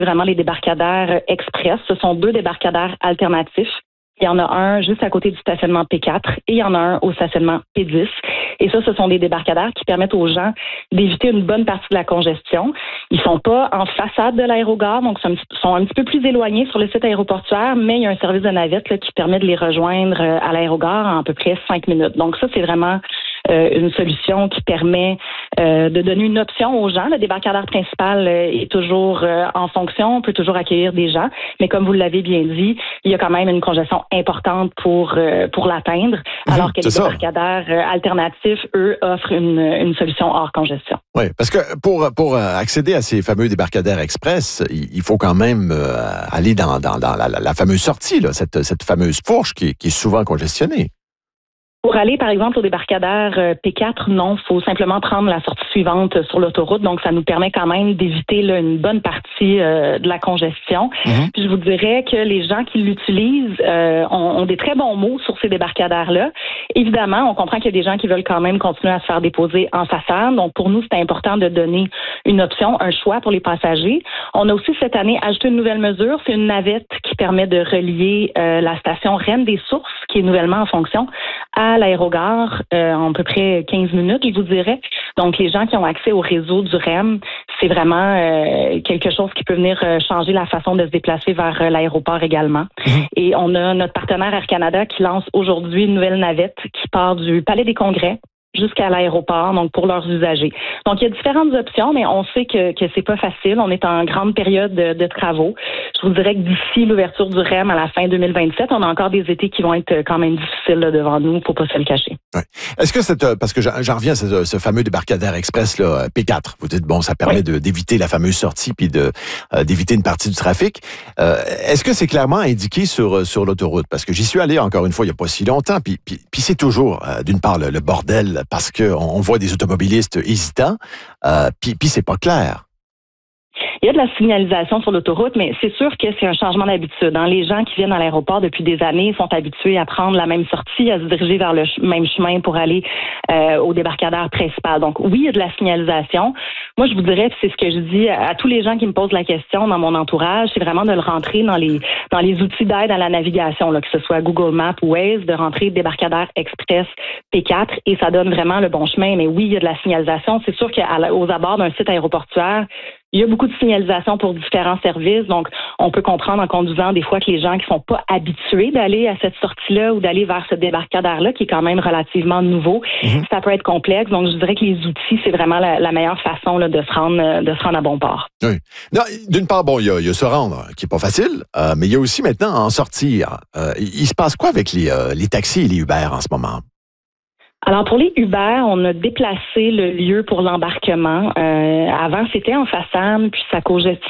vraiment les débarcadères express. Ce sont 2 débarcadères alternatifs. Il y en a un juste à côté du stationnement P4 et il y en a un au stationnement P10. Et ça, ce sont des débarcadères qui permettent aux gens d'éviter une bonne partie de la congestion. Ils sont pas en façade de l'aérogare, donc ils sont un petit peu plus éloignés sur le site aéroportuaire, mais il y a un service de navette là, qui permet de les rejoindre à l'aérogare en à peu près 5 minutes. Donc ça, c'est vraiment une solution qui permet de donner une option aux gens. Le débarcadère principal est toujours en fonction, on peut toujours accueillir des gens, mais comme vous l'avez bien dit, il y a quand même une congestion importante pour l'atteindre, alors que les débarcadères alternatifs, eux, offrent une solution hors congestion. Oui, parce que pour accéder à ces fameux débarcadères express, il faut quand même aller dans la fameuse sortie, là, cette fameuse fourche qui est souvent congestionnée. Pour aller, par exemple, au débarcadère P4, non, il faut simplement prendre la sortie suivante sur l'autoroute. Donc, ça nous permet quand même d'éviter là, une bonne partie de la congestion. Puis, je vous dirais que les gens qui l'utilisent ont des très bons mots sur ces débarcadères-là. Évidemment, on comprend qu'il y a des gens qui veulent quand même continuer à se faire déposer en façade. Donc, pour nous, c'est important de donner une option, un choix pour les passagers. On a aussi cette année ajouté une nouvelle mesure. C'est une navette qui permet de relier la station Reine des Sources, qui est nouvellement en fonction, à l'aérogare en à peu près 15 minutes, je vous dirais. Donc, les gens qui ont accès au réseau du REM, c'est vraiment quelque chose qui peut venir changer la façon de se déplacer vers l'aéroport également. Et on a notre partenaire Air Canada qui lance aujourd'hui une nouvelle navette qui part du Palais des Congrès jusqu'à l'aéroport, donc pour leurs usagers. Donc, il y a différentes options, mais on sait que c'est pas facile. On est en grande période de travaux. Je vous dirais que d'ici l'ouverture du REM à la fin 2027, on a encore des étés qui vont être quand même difficiles là, devant nous, faut pas se le cacher. Ouais. Est-ce que parce que j'en reviens à ce fameux débarcadère express là, P4, vous dites, bon, ça permet d'éviter la fameuse sortie puis d'éviter une partie du trafic. Est-ce que c'est clairement indiqué sur l'autoroute? Parce que j'y suis allé encore une fois il y a pas si longtemps, puis c'est toujours, d'une part, le bordel, parce qu'on voit des automobilistes hésitants, puis c'est pas clair. Il y a de la signalisation sur l'autoroute, mais c'est sûr que c'est un changement d'habitude. Hein. Les gens qui viennent à l'aéroport depuis des années sont habitués à prendre la même sortie, à se diriger vers le même chemin pour aller au débarcadère principal. Donc oui, il y a de la signalisation. Moi, je vous dirais, c'est ce que je dis à tous les gens qui me posent la question dans mon entourage, c'est vraiment de le rentrer dans les outils d'aide à la navigation, là, que ce soit Google Maps ou Waze, de rentrer débarcadère express P4 et ça donne vraiment le bon chemin. Mais oui, il y a de la signalisation. C'est sûr qu'aux abords d'un site aéroportuaire, il y a beaucoup de signalisation pour différents services, donc on peut comprendre en conduisant des fois que les gens qui sont pas habitués d'aller à cette sortie-là ou d'aller vers ce débarcadère-là, qui est quand même relativement nouveau, ça peut être complexe. Donc je dirais que les outils, c'est vraiment la meilleure façon là, de se rendre à bon port. Oui. Non, d'une part, bon, il y a se rendre, qui est pas facile, mais il y a aussi maintenant en sortir. Il se passe quoi avec les taxis et les Uber en ce moment? Alors, pour les Uber, on a déplacé le lieu pour l'embarquement. Avant, c'était en façade, puis ça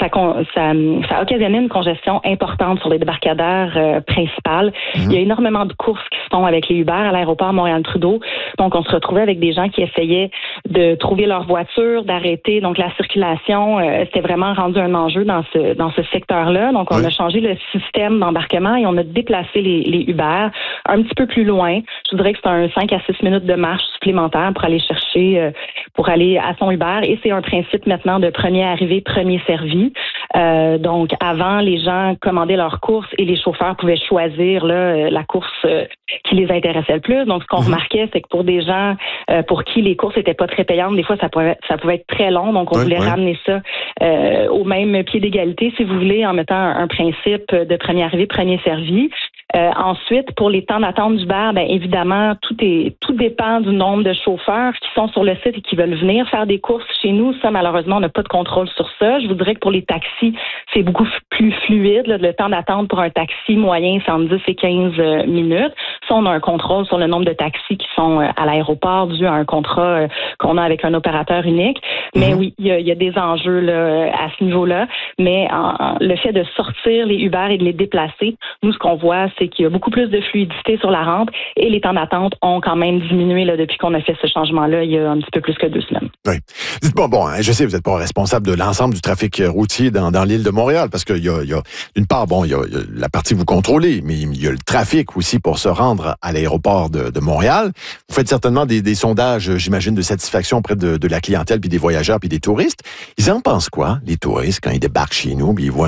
occasionnait une congestion importante sur les débarcadères principales. Il y a énormément de courses qui se font avec les Uber à l'aéroport Montréal-Trudeau. Donc, on se retrouvait avec des gens qui essayaient de trouver leur voiture, d'arrêter. Donc, la circulation, c'était vraiment rendu un enjeu dans ce secteur-là. Donc, on a changé le système d'embarquement et on a déplacé les Uber un petit peu plus loin. Je voudrais que c'est un 5 à 6 minutes de marche supplémentaire pour aller chercher, pour aller à son Uber. Et c'est un principe maintenant de premier arrivé, premier servi. Donc, avant, les gens commandaient leurs courses et les chauffeurs pouvaient choisir là, la course qui les intéressait le plus. Donc, ce qu'on remarquait, c'est que pour des gens pour qui les courses n'étaient pas très payantes, des fois, ça pouvait être très long. Donc, on voulait ramener ça au même pied d'égalité, si vous voulez, en mettant un principe de premier arrivé, premier servi. Ensuite, pour les temps d'attente d'Uber, bien évidemment, tout dépend du nombre de chauffeurs qui sont sur le site et qui veulent venir faire des courses chez nous. Ça, malheureusement, on n'a pas de contrôle sur ça. Je vous dirais que pour les taxis, c'est beaucoup plus fluide. Là, le temps d'attente pour un taxi moyen, c'est entre 10 et 15 minutes. Ça, on a un contrôle sur le nombre de taxis qui sont à l'aéroport dû à un contrat qu'on a avec un opérateur unique. Mais oui, il y a des enjeux là, à ce niveau-là. Mais le fait de sortir les Uber et de les déplacer, nous, ce qu'on voit, c'est qu'il y a beaucoup plus de fluidité sur la rampe et les temps d'attente ont quand même diminué là, depuis qu'on a fait ce changement-là il y a un petit peu plus que 2 semaines. Oui. Dites-moi, bon, je sais, vous n'êtes pas responsable de l'ensemble du trafic routier dans l'île de Montréal, parce qu'il y a d'une part, bon, il y a la partie que vous contrôlez, mais il y a le trafic aussi pour se rendre à l'aéroport de Montréal. Vous faites certainement des sondages, j'imagine, de satisfaction auprès de la clientèle, puis des voyageurs, puis des touristes. Ils en pensent quoi, les touristes, quand ils débarquent chez nous, puis ils voient